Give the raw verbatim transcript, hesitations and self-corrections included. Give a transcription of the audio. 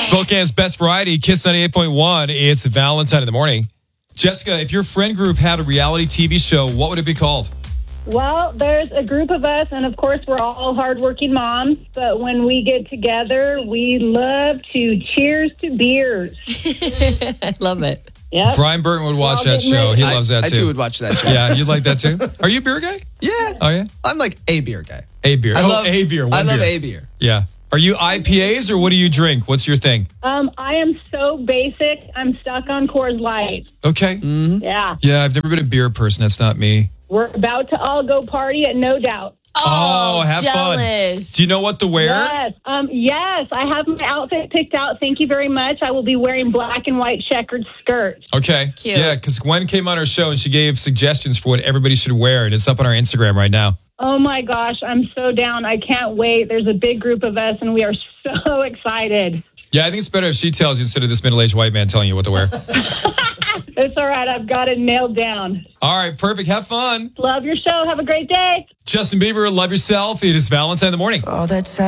Spokane's best variety, Kiss ninety-eight point one. It's Valentine in the morning. Jessica, if your friend group had a reality T V show, what would it be called? Well, there's a group of us, and of course, we're all hardworking moms. But when we get together, we love to cheers to beers. I love it. Yep. Brian Burton would watch We're all that getting show. ready. He I, loves that I too. too would watch that show. Yeah, you like that too? Are you a beer guy? Yeah. Oh, yeah? I'm like a beer guy. A beer. I oh, love a beer. One I love beer. a beer. Yeah. Are you I P As or what do you drink? What's your thing? Um, I am so basic. I'm stuck on Coors Light. Okay. Mm-hmm. Yeah. Yeah, I've never been a beer person. That's not me. We're about to all go party at No Doubt. Oh, have jealous. fun. Do you know what to wear? Yes. Um, yes, I have my outfit picked out. Thank you very much. I will be wearing black and white checkered skirts. Okay. Cute. Yeah, because Gwen came on our show and she gave suggestions for what everybody should wear, and it's up on our Instagram right now. Oh, my gosh. I'm so down. I can't wait. There's a big group of us, and we are so excited. Yeah, I think it's better if she tells you instead of this middle-aged white man telling you what to wear. It's all right. I've got it nailed down. All right, perfect. Have fun. Love your show. Have a great day. Justin Bieber, love yourself. It is Valentine in the morning. All that time.